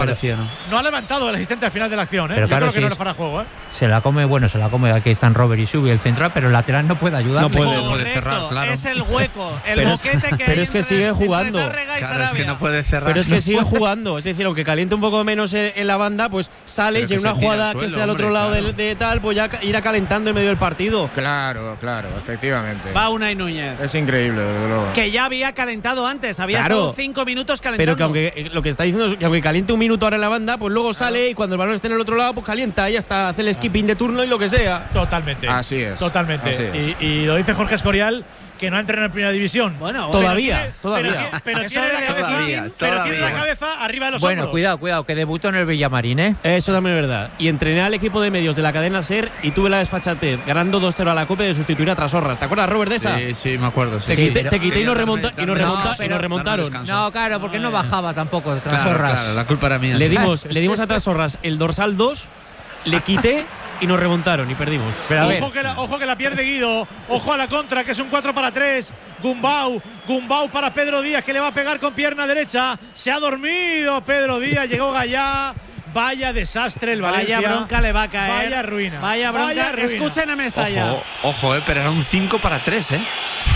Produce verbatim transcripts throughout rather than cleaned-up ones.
Parecía, ¿no? No ha levantado el asistente al final de la acción, ¿eh? Pero Yo claro, creo que sí, no era para juego, ¿eh? Se la come, bueno, se la come. Aquí están Robert y Subi, el central, pero el lateral no puede ayudar. No puede, Correcto, puede cerrar, claro. es el hueco, el Pero es- boquete que pero hay es que entre- sigue entre jugando. Tárrega y Claro, es Sarabia. que no puede cerrar. Pero es que no sigue puede. jugando, es decir, aunque caliente un poco menos en, en la banda, pues sale Pero y que en una se tira jugada al que suelo, esté al otro hombre, lado claro. del- de, tal, pues ya ca- irá calentando en medio del partido. Claro, claro, efectivamente. Va Unai Núñez. Es increíble, desde luego. Que ya había calentado antes, había Claro. estado cinco minutos calentando. Pero que aunque eh, lo que está diciendo es que aunque caliente un minuto ahora en la banda, pues luego sale y cuando el balón esté en el otro lado, pues calienta y hasta hace el skipping de turno y lo que sea. Totalmente. Así es. Totalmente. Así es. Y, y lo dice Jorge Escorial, que no ha entrenado en primera división. Bueno, Todavía, Pero tiene- todavía. Pero, tiene- pero Eso tiene la es cabeza, todavía, pero tiene la todavía. cabeza arriba de los Bueno, hombros. cuidado, cuidado, que debutó en el Villamarín, ¿eh? Eso también es verdad. Y entrené al equipo de medios de la cadena SER y tuve la desfachatez, ganando dos cero a la Copa, de sustituir a Trasorras. ¿Te acuerdas, Robert, de esa? Sí, sí, me acuerdo. Sí, Te sí. quité, pero- te quité y Quería nos, darme- remonta- y nos, darme- remonta- no, y pero nos darme remontaron. descanso. No, claro, porque no bajaba tampoco Claro, Trasorras. claro, la culpa era mía. Le dimos, le dimos a Trasorras el dorsal dos, le quité y nos remontaron y perdimos. Pero a ver, Ojo que, la, ojo que la pierde Guido. Ojo a la contra, que es un cuatro para tres. Gumbau. Gumbau para Pedro Díaz, que le va a pegar con pierna derecha. Se ha dormido Pedro Díaz. Llegó Gallá. Vaya desastre el Valencia. Vaya bronca le va a caer. Vaya ruina. Vaya bronca. Vaya ruina. Escuchen a Mestalla. Ojo, ojo, eh, pero era un cinco para tres, ¿eh?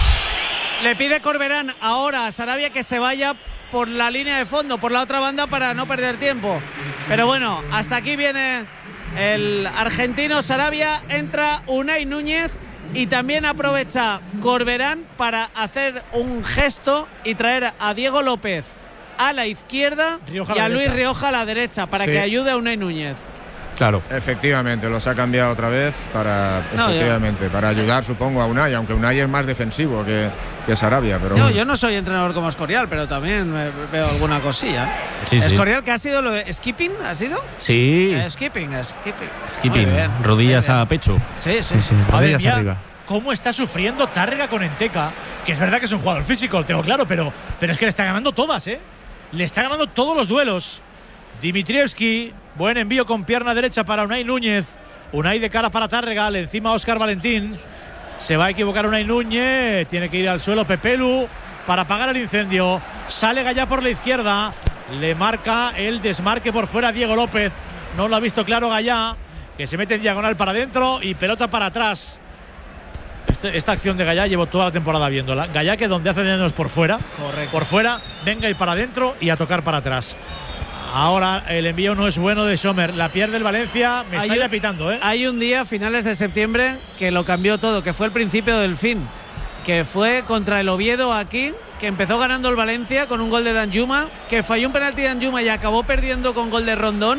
Le pide Corberán ahora a Sarabia que se vaya por la línea de fondo, por la otra banda, para no perder tiempo. Pero bueno, hasta aquí viene el argentino Sarabia. Entra Unai Núñez y también aprovecha Corberán para hacer un gesto y traer a Diego López a la izquierda Rioja a y la a Luis derecha. Rioja a la derecha para Sí. que ayude a Unai Núñez. Claro. Efectivamente, los ha cambiado otra vez para, No, efectivamente, para ayudar, supongo, a Unai, aunque Unai es más defensivo que, que Sarabia. Pero No, bueno. yo no soy entrenador como Escorial, pero también me- veo alguna cosilla. Sí, sí. Escorial, ¿qué ha sido lo de skipping? ¿Ha sido? Sí. Eh, skipping, skipping. Skipping, Muy bien, rodillas muy bien. a pecho. Sí, sí, Sí, sí, Madre rodillas mía, arriba. cómo está sufriendo Tárrega con Enteca. Que es verdad que es un jugador físico, lo tengo claro, pero, pero es que le está ganando todas, ¿eh? Le está ganando todos los duelos. Dimitrievski, buen envío con pierna derecha para Unai Núñez. Unai de cara para Tárrega, le encima Óscar Valentín. Se va a equivocar Unai Núñez, tiene que ir al suelo Pepelu para apagar el incendio. Sale Gallá por la izquierda, le marca el desmarque por fuera Diego López. No lo ha visto claro Gallá, que se mete en diagonal para adentro y pelota para atrás. Este, esta acción de Gallá llevo toda la temporada viéndola. Gallá, que donde hace daño es por fuera. Correcto. Por fuera, venga y para adentro y a tocar para atrás. Ahora el envío no es bueno de Sommer. La pierde el Valencia. Me está Hay- ya pitando, ¿eh? Hay un día, finales de septiembre, que lo cambió todo, que fue el principio del fin. Que fue contra el Oviedo aquí, que empezó ganando el Valencia con un gol de Danjuma, que falló un penalti de Danjuma y acabó perdiendo con gol de Rondón.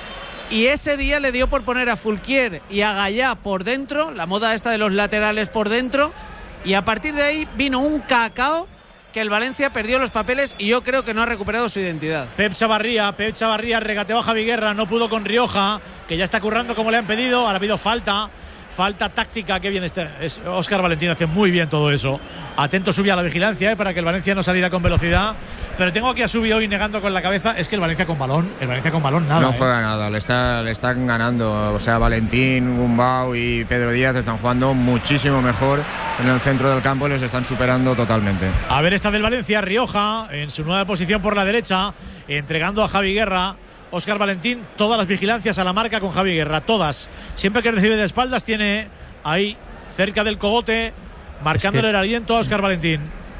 Y ese día le dio por poner a Fulquier y a Gallá por dentro, la moda esta de los laterales por dentro, y a partir de ahí vino un cacao que el Valencia perdió los papeles y yo creo que no ha recuperado su identidad. Pep Chavarría, Pep Chavarría regateó a Javi Guerra, no pudo con Rioja, que ya está currando como le han pedido. Ahora ha habido falta, falta táctica. Qué bien este es Óscar Valentín, hace muy bien todo eso. Atento Subi a la vigilancia, eh, para que el Valencia no saliera con velocidad. Pero tengo aquí a Subi hoy negando con la cabeza. Es que el Valencia con balón, el Valencia con balón nada. No eh. juega nada, le, está, le están ganando. O sea, Valentín, Gumbau y Pedro Díaz están jugando muchísimo mejor en el centro del campo y les están superando totalmente. A ver esta del Valencia, Rioja en su nueva posición por la derecha, entregando a Javi Guerra. Óscar Valentín, todas las vigilancias a la marca con Javi Guerra, todas. Siempre que recibe de espaldas tiene ahí cerca del cogote, marcándole Es que... el aliento a Óscar Valentín.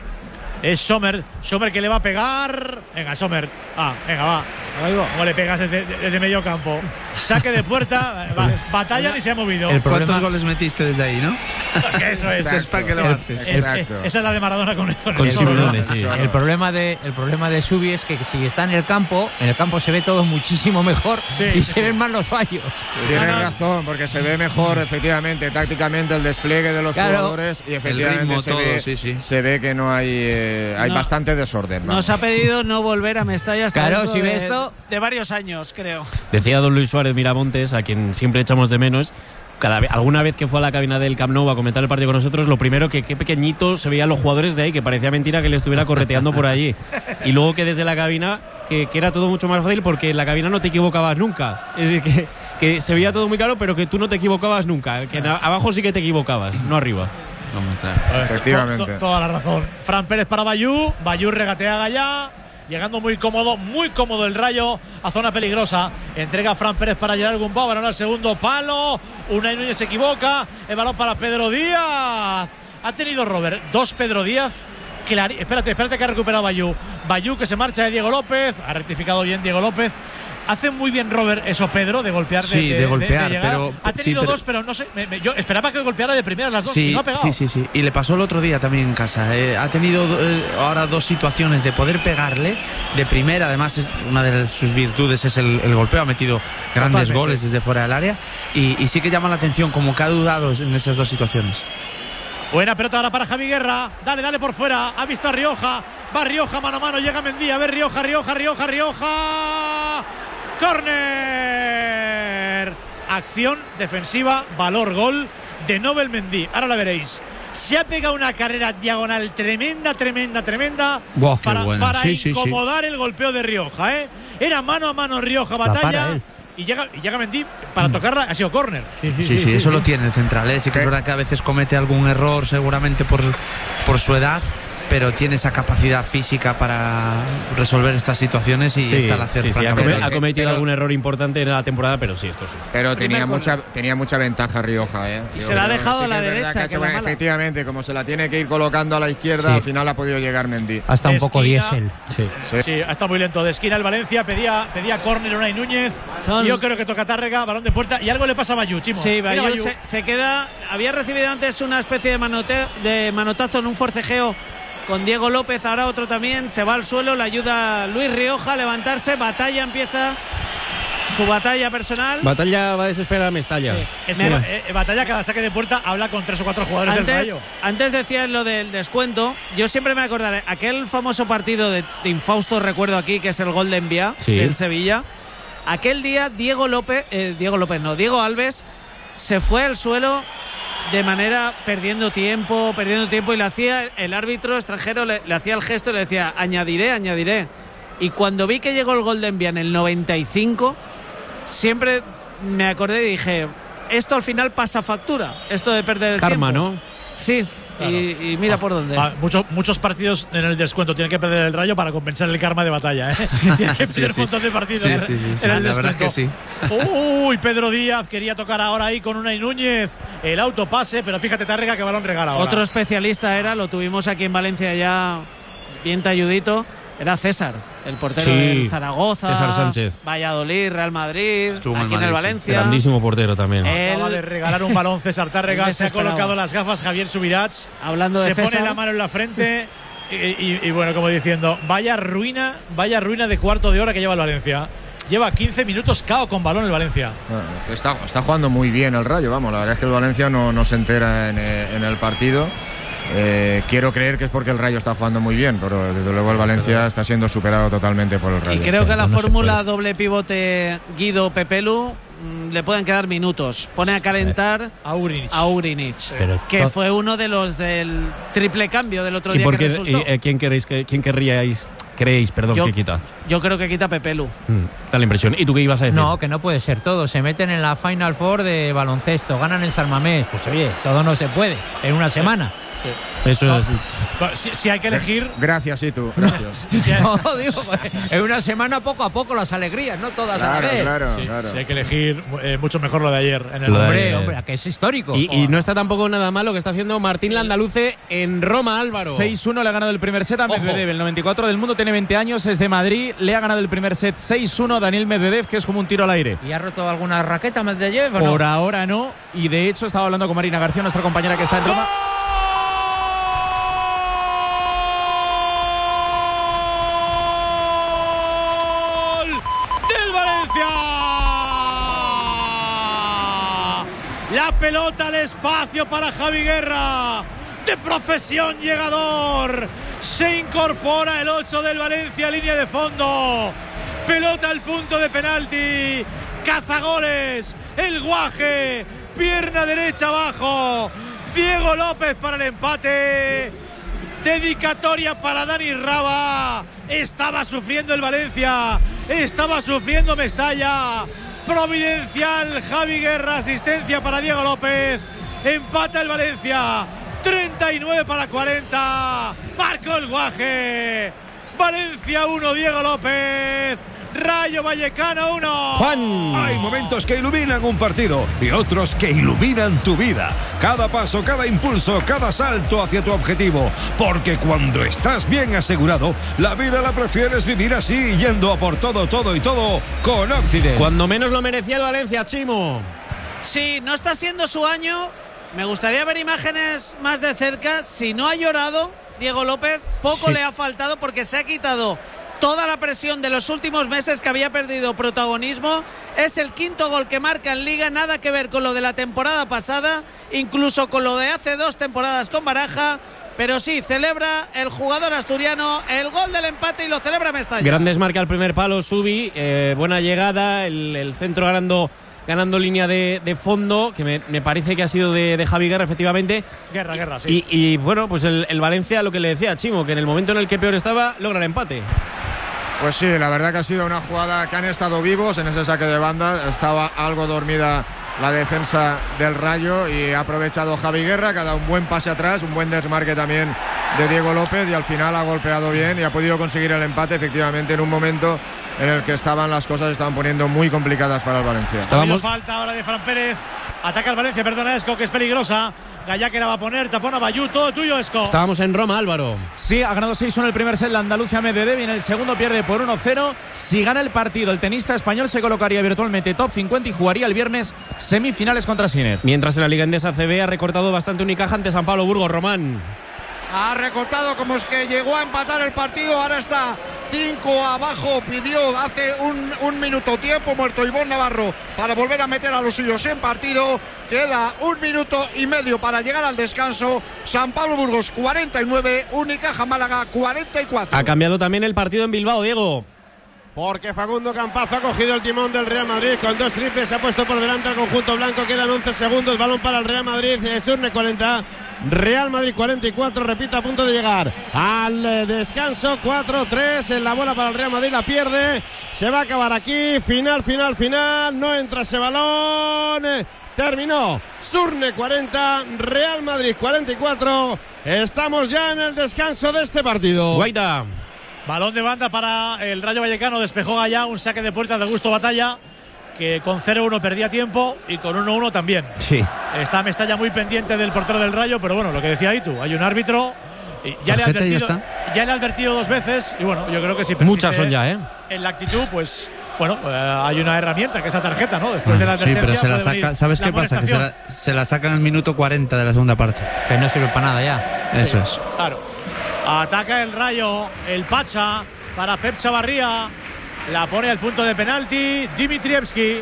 Es Sommer, Sommer que le va a pegar. Venga, Sommer. Ah, venga, va. ¿Cómo le pegas desde, desde medio campo? Saque de puerta, va, batalla ni se ha movido. El ¿Cuántos problema- goles metiste desde ahí, no? Eso es. Es para que lo haces. Es- Exacto. esa es la de Maradona con, con Con el Sommer, ¿no? Simeone, sí. Claro. El problema de el problema de Subi es que si está en el campo, en el campo se ve todo muchísimo mejor Sí, y sí, se sí. ven más los fallos. Tienes no, no. razón, porque se ve mejor, efectivamente, tácticamente el despliegue de los Claro. jugadores y efectivamente ritmo, se, todo, ve, sí, sí. se ve que no hay, eh, hay No. bastante desorden. Nos vamos. ha pedido no volver a Mestalla hasta Claro, dentro si de, ves esto- de varios años, creo. Decía don Luis Suárez Miramontes, a quien siempre echamos de menos, cada vez, alguna vez que fue a la cabina del Camp Nou a comentar el partido con nosotros, lo primero que qué pequeñito se veían los jugadores de ahí, que parecía mentira que le estuviera correteando por allí. Y luego que desde la cabina, que, que era todo mucho más fácil porque en la cabina no te equivocabas nunca. Es decir, que, que se veía todo muy claro, pero que tú no te equivocabas nunca. Que en a- abajo sí que te equivocabas, no arriba. Hombre, claro. A ver, Efectivamente. to- to- toda la razón. Fran Pérez para Bayú. Bayú regatea a Gallá. llegando muy cómodo, muy cómodo el Rayo a zona peligrosa. Entrega a Fran Pérez para Gerard Gumbau, balón al segundo palo. Unai Núñez se equivoca, el balón para Pedro Díaz. Ha tenido Robert dos Pedro Díaz. Clari- espérate, espérate que ha recuperado Bayú. Bayú que se marcha de Diego López, ha rectificado bien Diego López. Hace muy bien Robert eso, Pedro, de golpear. De, Sí, de golpear, llegar. pero- Ha tenido sí, pero- dos, pero no sé. Me, me, yo esperaba que golpeara de primeras las dos Sí, y no ha pegado. sí, sí, sí. Y le pasó el otro día también en casa. Eh, ha tenido eh, ahora dos situaciones de poder pegarle de primera. Además, es una de sus virtudes es el, el golpeo. Ha metido grandes Totalmente. goles desde fuera del área. Y, y sí que llama la atención, como que ha dudado en esas dos situaciones. Buena pelota ahora para Javi Guerra. Dale, dale por fuera. Ha visto a Rioja. Va Rioja mano a mano. Llega Mendy. A ver Rioja, Rioja, Rioja, Rioja. Córner. Acción defensiva. Valor gol de Nobel Mendy. Ahora la veréis. Se ha pegado una carrera diagonal tremenda, tremenda, tremenda. Buah, qué para buena. para Sí, sí, sí. incomodar el golpeo de Rioja. ¿eh? Era mano a mano Rioja, para batalla. él. Y llega, y llega Mendy para tocarla. Ha sido córner. Sí, sí, eso lo tiene el central. ¿eh? Sí que es verdad que a veces comete algún error, seguramente por, por su edad, pero tiene esa capacidad física para resolver estas situaciones y Sí, está al hacer sí, sí, ha, francamente. come- ha cometido Pero- algún error importante en la temporada, pero sí, esto sí. Pero Primer tenía gol. mucha, tenía mucha ventaja Rioja, ¿eh? Y Yo se la ha creo dejado que a la sí que es verdad derecha, que ha que hecho- es la bueno, mala. efectivamente, como se la tiene que ir colocando a la izquierda, Sí. al final ha podido llegar Mendy. Hasta un poco Esquina. diésel. Sí. Sí. Sí, está muy lento. De esquina el Valencia, pedía, pedía córner Unai Núñez. Son- Yo creo que toca Tárrega, balón de puerta y algo le pasa a Bayú, Chimo. Sí, Mira, Bayú Bayú. se, se queda. Había recibido antes una especie de, manote- de manotazo en un forcejeo con Diego López, ahora otro también. Se va al suelo, le ayuda Luis Rioja a levantarse. Batalla empieza su batalla personal. Batalla va a desesperar a Mestalla. Sí. Es Me- que eh, eh, Batalla, cada saque de puerta habla con tres o cuatro jugadores del Antes, Rayo. antes decías lo del descuento. Yo siempre me acordaré aquel famoso partido de, de infausto, recuerdo aquí, que es el gol de Envía Sí. del Sevilla. Aquel día Diego López, eh, Diego López no, Diego Alves se fue al suelo de manera perdiendo tiempo, perdiendo tiempo y le hacía el árbitro extranjero le, le hacía el gesto y le decía añadiré, añadiré. Y cuando vi que llegó el gol de Envía en el noventa y cinco, siempre me acordé y dije, esto al final pasa factura, esto de perder el Karma, tiempo. ¿no? Sí, Claro. y, y mira Ah, por dónde. ah, muchos, muchos partidos en el descuento tienen que perder el Rayo para compensar el karma de Batalla. ¿eh? Tienen que Sí, perder sí. un montón de partidos Sí, en, sí, sí, sí. en el La verdad es que descuento. Uy, Pedro Díaz quería tocar ahora ahí con Unai Núñez el autopase, pero fíjate Tárrega que balón regala ahora. Otro especialista era, lo tuvimos aquí en Valencia ya bien talludito, era César, el portero Sí, del Zaragoza, César Sánchez. Valladolid, Real Madrid, Estuvo en el aquí en el Madrid, sí. Valencia. Grandísimo portero también. Eh, Acaba Él- de regalar un balón César Tárrega, Él se ha desesperado. colocado las gafas Javier Subirats, Hablando de se pone César, la mano en la frente y, y- y bueno, como diciendo, vaya ruina, vaya ruina de cuarto de hora que lleva el Valencia. Lleva quince minutos cao con balón el Valencia. Bueno, está, está jugando muy bien el Rayo, vamos, la verdad es que el Valencia no, no se entera en, eh, en el partido. Eh, quiero creer que es porque el Rayo está jugando muy bien, pero desde luego el Valencia está siendo superado totalmente por el y Rayo. creo que a la No se fórmula puede. doble pivote Guido Pepelu mm, le pueden quedar minutos. Pone a calentar A Urinic. a Urinic, Pero que to- fue uno de los del triple cambio del otro ¿Y día por que qué, resultó. y, eh, quién queréis que quién querríais creéis, perdón, Yo- que quita? Yo creo que quita Pepelu. Mm, da la impresión. ¿Y tú qué ibas a decir? No, que no puede ser todo. Se meten en la Final Four de baloncesto, ganan en San Mamés. Pues oye, todo no se puede en una semana. Eso es. Bueno, Si, si hay que elegir, Gracias, y tú, gracias. si hay, No, digo, en una semana poco a poco las alegrías, no todas a la Claro, vez. claro, sí, claro. si hay que elegir eh, mucho mejor lo de ayer. En el Lo de Hombre, ayer. hombre, que es histórico. Y, y no está tampoco nada mal lo que está haciendo Martín Landaluce en Roma, Álvaro. seis uno le ha ganado el primer set a Ojo. Medvedev. El noventa y cuatro del mundo, tiene veinte años, es de Madrid. Le ha ganado el primer set seis uno Daniel Medvedev, que es como un tiro al aire. ¿Y ha roto alguna raqueta Medvedev o no? Por ahora no. Y de hecho estaba hablando con Marina García, nuestra compañera que está en Roma. ¡Gol del Valencia! La pelota al espacio para Javi Guerra. De profesión llegador. Se incorpora el ocho del Valencia, línea de fondo. Pelota al punto de penalti. Cazagoles. El Guaje. Pierna derecha abajo. Diego López para el empate. Dedicatoria para Dani Raba. Estaba sufriendo el Valencia. Estaba sufriendo Mestalla. Providencial Javi Guerra. Asistencia para Diego López. Empata el Valencia. treinta y nueve para cuarenta. Marcó el Guaje. Valencia uno, Diego López. Rayo Vallecano uno. Juan. Hay momentos que iluminan un partido y otros que iluminan tu vida. Cada paso, cada impulso, cada salto hacia tu objetivo. Porque cuando estás bien asegurado, la vida la prefieres vivir así, yendo a por todo, todo y todo con Occident. Cuando menos lo merecía el Valencia, Chimo. Sí, no está siendo su año. Me gustaría ver imágenes más de cerca. Si no ha llorado Diego López, poco sí. le ha faltado porque se ha quitado toda la presión de los últimos meses, que había perdido protagonismo. Es el quinto gol que marca en Liga, nada que ver con lo de la temporada pasada, incluso con lo de hace dos temporadas con Baraja. Pero sí, celebra el jugador asturiano el gol del empate y lo celebra Mestalla. Grandes marca al primer palo, Subi, eh, buena llegada, el, el centro ganando ganando línea de, de fondo, que me, me parece que ha sido de, de Javi Guerra, efectivamente. Guerra, Guerra, sí. Y, y bueno, pues el, el Valencia, lo que le decía a Chimo, que en el momento en el que peor estaba, logra el empate. Pues sí, la verdad que ha sido una jugada que han estado vivos en ese saque de banda. Estaba algo dormida la defensa del Rayo y ha aprovechado Javi Guerra, que ha dado un buen pase atrás, un buen desmarque también de Diego López, y al final ha golpeado bien y ha podido conseguir el empate, efectivamente, en un momento en el que estaban las cosas estaban poniendo muy complicadas para el Valencia. Estábamos... falta ahora de Fran Pérez. Ataca el Valencia, perdona Esco, que es peligrosa. Gallá que la va a poner, tapón a Bayú, todo tuyo, Esco. Estábamos en Roma, Álvaro. Sí, ha ganado seis uno el primer set la Andalucía Medvedev y en el segundo pierde por uno cero. Si gana el partido, el tenista español se colocaría virtualmente top cincuenta y jugaría el viernes semifinales contra Sinner. Mientras en la Liga Endesa C B ha recortado bastante Unicaja ante San Pablo Burgos, Román. Ha recortado, como es que llegó a empatar el partido, ahora está cinco abajo, pidió hace un, un minuto tiempo muerto Ivón Navarro para volver a meter a los suyos en partido. Queda un minuto y medio para llegar al descanso. San Pablo Burgos cuarenta y nueve, Unicaja Málaga cuarenta y cuatro. Ha cambiado también el partido en Bilbao, Diego. Porque Facundo Campazo ha cogido el timón del Real Madrid con dos triples, se ha puesto por delante al conjunto blanco, quedan once segundos, balón para el Real Madrid, Surne cuarenta, Real Madrid cuarenta y cuatro, repito, a punto de llegar al descanso, cuatro tres, en la bola para el Real Madrid, la pierde, se va a acabar aquí, final, final, final, no entra ese balón, terminó, Surne cuarenta, Real Madrid cuarenta y cuatro, estamos ya en el descanso de este partido. Guaita. Balón de banda para el Rayo Vallecano, despejó allá un saque de puerta de Augusto Batalla, que con cero uno perdía tiempo y con uno uno también. Sí. Está Mestalla muy pendiente del portero del Rayo, pero bueno, lo que decía ahí tú, hay un árbitro, y ya, le ha advertido, ya, ya le ha advertido dos veces y bueno, yo creo que si muchas son ya, ¿eh? En la actitud, pues bueno, eh, hay una herramienta que es la tarjeta, ¿no? Después de la advertencia. Sí, pero se la saca, ¿sabes qué pasa? Que se la, se la sacan en el minuto cuarenta de la segunda parte. Que no sirve para nada ya. Eso sí, es. Claro. Ataca el Rayo, el Pacha para Pep Chavarría, la pone al punto de penalti Dimitrievski.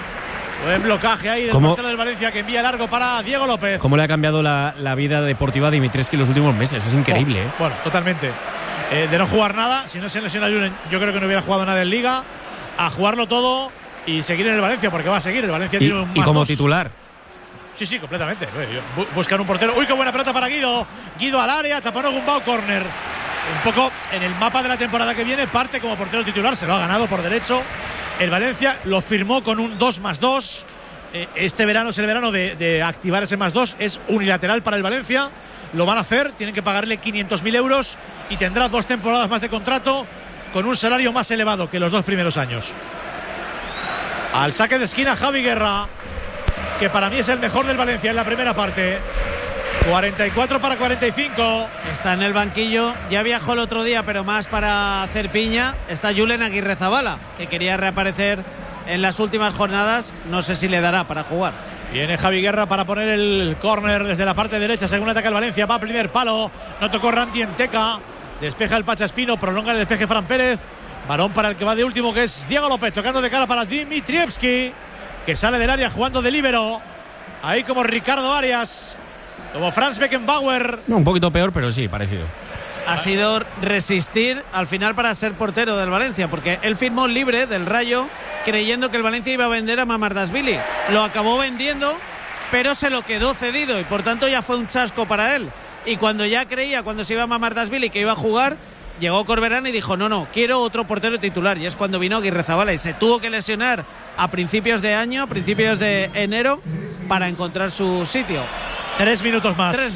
Buen blocaje ahí del portero del Valencia, que envía largo para Diego López. ¿Cómo le ha cambiado la, la vida deportiva a Dimitrievski en los últimos meses? Es increíble, oh, ¿eh? Bueno, totalmente. Eh, de no jugar nada, si no se lesiona Julen, yo creo que no hubiera jugado nada en Liga, a jugarlo todo y seguir en el Valencia, porque va a seguir. El Valencia y, tiene un más y como dos. titular. Sí, sí, completamente. Buscan un portero. Uy, qué buena pelota para Guido. Guido al área, tapón Gumbau, córner. Un poco en el mapa de la temporada que viene, parte como portero titular, se lo ha ganado por derecho. El Valencia lo firmó con un dos más dos. Este verano es el verano de, de activar ese más dos. Es unilateral para el Valencia. Lo van a hacer, tienen que pagarle quinientos mil euros y tendrá dos temporadas más de contrato con un salario más elevado que los dos primeros años. Al saque de esquina, Javi Guerra, que para mí es el mejor del Valencia en la primera parte. cuarenta y cuatro para cuarenta y cinco. Está en el banquillo, ya viajó el otro día, pero más para hacer piña. Está Julen Aguirrezabala, que quería reaparecer en las últimas jornadas. No sé si le dará para jugar. Viene Javi Guerra para poner el córner desde la parte derecha, según ataca el Valencia. Va a primer palo, no tocó Randy Enteca. Despeja el Pacha Espino, prolonga el despeje Fran Pérez. Balón para el que va de último, que es Diego López, tocando de cara para Dimitrievski, que sale del área jugando de líbero. Ahí como Ricardo Arias, como Franz Beckenbauer. No, un poquito peor, pero sí, parecido. Ha sido resistir al final para ser portero del Valencia, porque él firmó libre del Rayo creyendo que el Valencia iba a vender a Mamardashvili. Lo acabó vendiendo, pero se lo quedó cedido y por tanto ya fue un chasco para él. Y cuando ya creía, cuando se iba a Mamardashvili que iba a jugar, llegó Corberán y dijo, no, no, quiero otro portero titular. Y es cuando vino Aguirrezabala y se tuvo que lesionar a principios de año, a principios de enero, para encontrar su sitio. Tres minutos más. Tres más.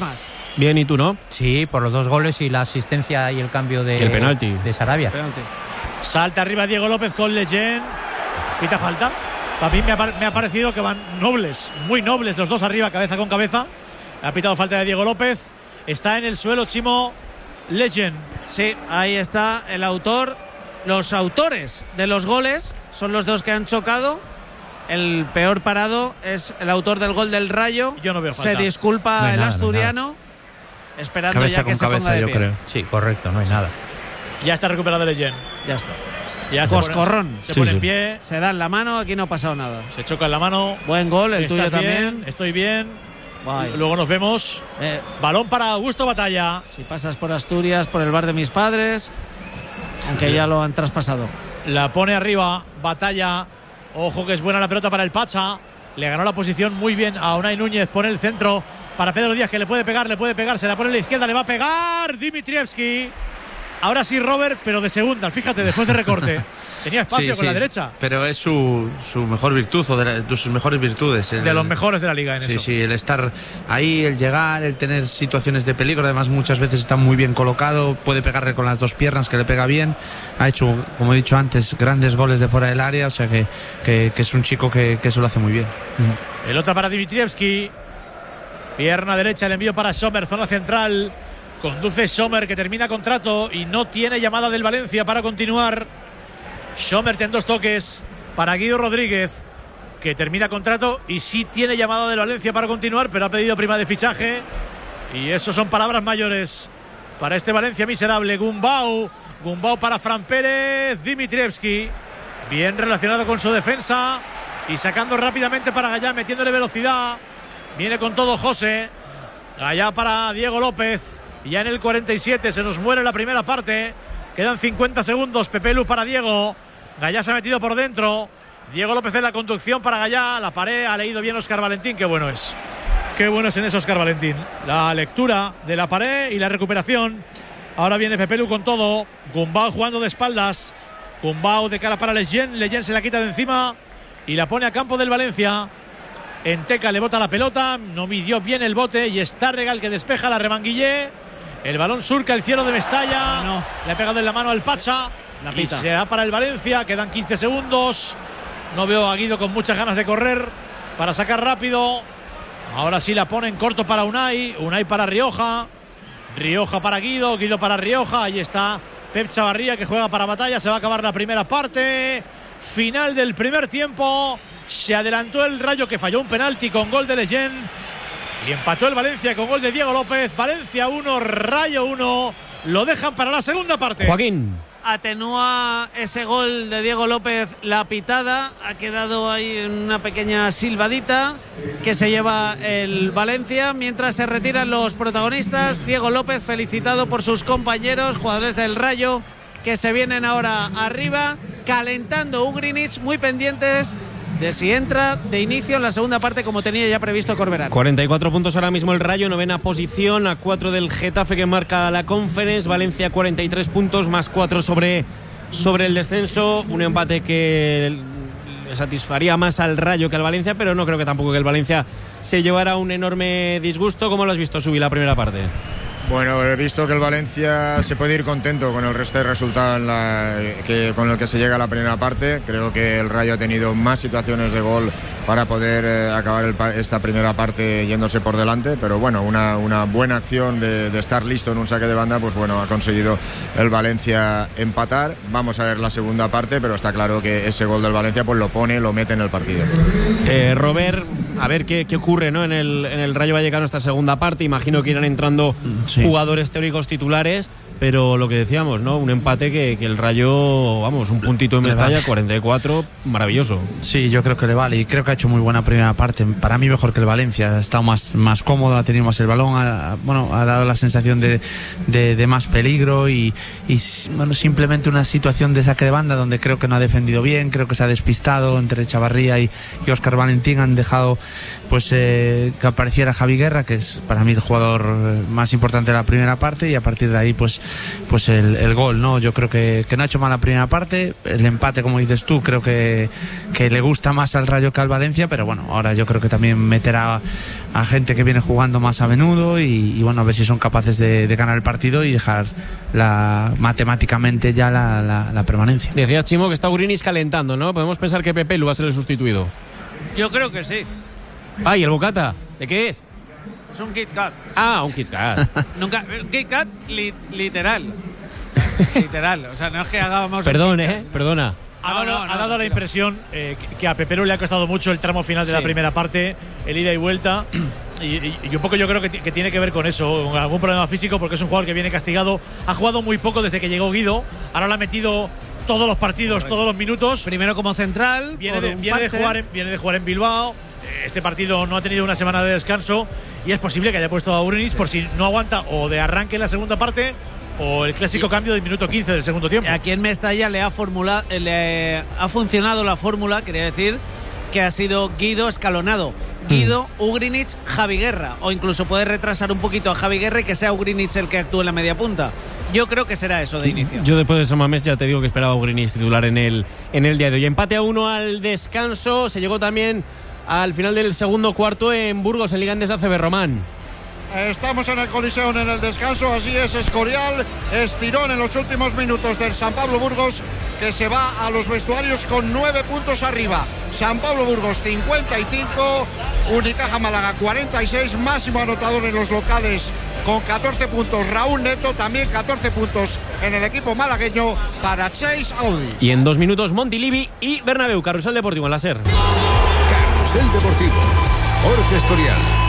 Bien, ¿y tú no? Sí, por los dos goles y la asistencia y el cambio de, el penalti. de Sarabia. Penalti. Salta arriba Diego López con Leyen. Pita falta. A mí me ha, me ha parecido que van nobles, muy nobles los dos arriba, cabeza con cabeza. Ha pitado falta de Diego López. Está en el suelo Chimo Leyen. Sí, ahí está el autor. Los autores de los goles son los dos que han chocado. El peor parado es el autor del gol del Rayo. Yo no veo falta. Se disculpa no hay el nada, asturiano, no esperando Cabeza ya que con se cabeza, ponga de yo pie. creo. Sí, correcto, no hay nada. Ya está recuperado Leyen. Ya está. Ya se Coscorrón. pone, se Sí, pone sí. en pie. Se da en la mano, aquí no ha pasado nada. Se choca en la mano. Buen gol, el tuyo ¿Estás bien? también. Estoy bien. Vaya. Luego nos vemos. Eh, Balón para Augusto Batalla. si pasas por Asturias, por el bar de mis padres, aunque ya lo han traspasado. La pone arriba. Batalla. Ojo que es buena la pelota para el Pacha. Le ganó la posición muy bien a Unai Núñez. Pone el centro para Pedro Díaz, que le puede pegar, le puede pegar. Se la pone a la izquierda, le va a pegar Dimitrievski. Ahora sí Robert, pero de segunda. Fíjate, después de recorte. Tenía espacio Sí, con la sí, derecha. Pero es su, su mejor virtud, o de, la- de sus mejores virtudes. El- De los mejores de la liga en Sí, eso. sí, el estar ahí, el llegar, el tener situaciones de peligro. Además, muchas veces está muy bien colocado. Puede pegarle con las dos piernas, que le pega bien. Ha hecho, como he dicho antes, grandes goles de fuera del área. O sea que, que, que es un chico que, que eso lo hace muy bien. Pelota para Dimitrievski. Pierna derecha, el envío para Sommer, zona central. Conduce Sommer, que termina contrato y no tiene llamada del Valencia para continuar. Sommer en dos toques para Guido Rodríguez, que termina contrato y sí tiene llamada del Valencia para continuar, pero ha pedido prima de fichaje. Y eso son palabras mayores para este Valencia miserable. Gumbau, Gumbau para Fran Pérez, Dimitrievski, bien relacionado con su defensa y sacando rápidamente para Gallá, metiéndole velocidad. Viene con todo José. Gallá para Diego López. Y ya en el cuarenta y siete se nos muere la primera parte. Quedan cincuenta segundos. Pepe Lu para Diego. Gallá se ha metido por dentro. Diego López en la conducción para Gallá. La pared ha leído bien Óscar Valentín. Qué bueno es. Qué bueno es en eso Óscar Valentín. La lectura de la pared y la recuperación. Ahora viene Pepe Lu con todo. Gumbau jugando de espaldas. Gumbau de cara para Leyen. Leyen se la quita de encima y la pone a campo del Valencia. Enteca le bota la pelota. No midió bien el bote y es Tárrega el que despeja, la remanguillé. El balón surca el cielo de Mestalla. No. Le ha pegado en la mano al Pacha. La Y pita. será para el Valencia. Quedan quince segundos. No veo a Guido con muchas ganas de correr para sacar rápido. Ahora sí la pone en corto para Unai. Unai para Rioja. Rioja para Guido. Guido para Rioja. Ahí está Pep Chavarría, que juega para Batalla. Se va a acabar la primera parte. Final del primer tiempo. Se adelantó el Rayo, que falló un penalti con gol de Leyen. Y empató el Valencia con gol de Diego López. Valencia uno, Rayo uno. Lo dejan para la segunda parte. Joaquín. Atenúa ese gol de Diego López la pitada. Ha quedado ahí una pequeña silbadita que se lleva el Valencia mientras se retiran los protagonistas. Diego López felicitado por sus compañeros, jugadores del Rayo, que se vienen ahora arriba, calentando Ugrinic, muy pendientes de si entra de inicio en la segunda parte, como tenía ya previsto Corberán. cuarenta y cuatro puntos ahora mismo el Rayo, novena posición, a cuatro del Getafe, que marca la Conference. Valencia cuarenta y tres puntos, más cuatro sobre, sobre el descenso. Un empate que le satisfaría más al Rayo que al Valencia, pero no creo que tampoco que el Valencia se llevara un enorme disgusto. ¿Cómo lo has visto, Subi, la primera parte? Bueno, he visto que el Valencia se puede ir contento con el resto de resultados en la, que, con el que se llega a la primera parte. Creo que el Rayo ha tenido más situaciones de gol para poder eh, acabar el, esta primera parte yéndose por delante, pero bueno, una, una buena acción de, de estar listo en un saque de banda, pues bueno, ha conseguido el Valencia empatar. Vamos a ver la segunda parte, pero está claro que ese gol del Valencia pues lo pone, lo mete en el partido. Eh, Robert, a ver qué, qué ocurre, ¿no? en, el, en el Rayo Vallecano esta segunda parte. Imagino que irán entrando Sí. jugadores teóricos titulares, pero lo que decíamos, ¿no? Un empate que, que el Rayo, vamos, un puntito en Le Mestalla, vale. cuarenta y cuatro, maravilloso. Sí, yo creo que le vale y creo que ha hecho muy buena primera parte. Para mí mejor que el Valencia. Ha estado más, más cómodo, ha tenido más el balón, ha, bueno, ha dado la sensación de, de, de más peligro y, y bueno, simplemente una situación de saque de banda donde creo que no ha defendido bien, creo que se ha despistado entre Chavarría y, y Óscar Valentín. Han dejado pues eh, que apareciera Javi Guerra, que es para mí el jugador más importante de la primera parte, y a partir de ahí pues pues el, el gol, ¿no? Yo creo que, que no ha hecho mal la primera parte, el empate, como dices tú, creo que, que le gusta más al Rayo que al Valencia, pero bueno, ahora yo creo que también meterá a gente que viene jugando más a menudo y, y bueno, a ver si son capaces de, de ganar el partido y dejar la, matemáticamente ya la, la, la permanencia. Decías, Chimo, que está Urinis calentando, ¿no? Podemos pensar que Pepe Lu va a ser el sustituido. Yo creo que sí. Ay, el bocata, ¿de qué es? Es un Kit Kat. Ah, un Kit Kat. Nunca, Kit Kat li, literal. Literal. O sea, no es que hagamos. Perdón, eh, perdona. Ha dado, no, no, ha dado la impresión eh, que, que a Pepero le ha costado mucho el tramo final de Sí. la primera parte, el ida y vuelta. Y, y, y un poco yo creo que, que tiene que ver con eso, con algún problema físico, porque es un jugador que viene castigado. Ha jugado muy poco desde que llegó Guido. Ahora lo ha metido todos los partidos, todos los minutos. Primero como central. Viene, por de, un viene, de parche. jugar en, viene de jugar en Bilbao. Este partido no ha tenido una semana de descanso y es posible que haya puesto a Urinis por si no aguanta o de arranque en la segunda parte o el clásico cambio del minuto quince del segundo tiempo. Aquí en Mestalla le ha formula, le ha funcionado la fórmula, quería decir que ha sido Guido escalonado. Guido, mm. Ugrinic, Javi Guerra. O incluso puede retrasar un poquito a Javi Guerra y que sea Ugrinic el que actúe en la media punta. Yo creo que será eso de inicio. Yo después de San Mamés ya te digo que esperaba a Ugrinic titular en el, en el día de hoy. Empate a uno al descanso. Se llegó también al final del segundo cuarto en Burgos, en Liga Endesa C B Román. Estamos en el Coliseo en el descanso, así es Escorial, estirón en los últimos minutos del San Pablo Burgos, que se va a los vestuarios con nueve puntos arriba. San Pablo Burgos cincuenta y cinco, Unicaja Málaga cuarenta y seis, máximo anotador en los locales con catorce puntos Raúl Neto, también catorce puntos en el equipo malagueño para Chase Audi. Y en dos minutos Montilivi y Bernabéu, Carrusel Deportivo en la SER. Carrusel Deportivo, Jorge Escorial.